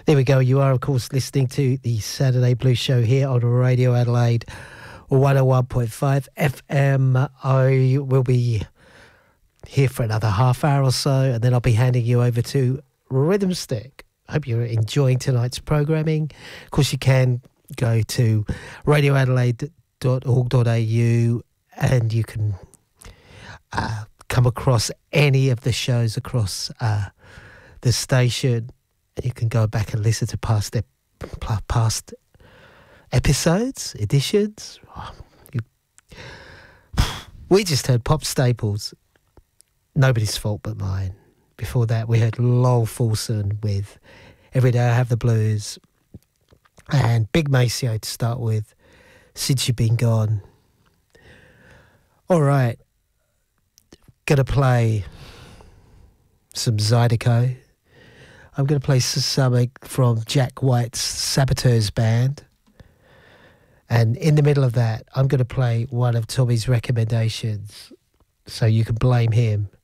There we go. You are, of course, listening to the Saturday Blues Show here on Radio Adelaide 101.5 FM. I will be here for another half hour or so, and then I'll be handing you over to Rhythm Stick. Hope you're enjoying tonight's programming. Of course, you can go to radioadelaide.org.au and you can come across any of the shows across the station. You can go back and listen to past episodes, editions. We just heard Pop Staples, Nobody's Fault But Mine. Before that, we heard Lowell Fulson with Every Day I Have the Blues. And Big Maceo to start with, Since You've Been Gone. All right. Going to play some Zydeco. I'm going to play something from Jack White's Saboteurs band. And in the middle of that, I'm going to play one of Tommy's recommendations so you can blame him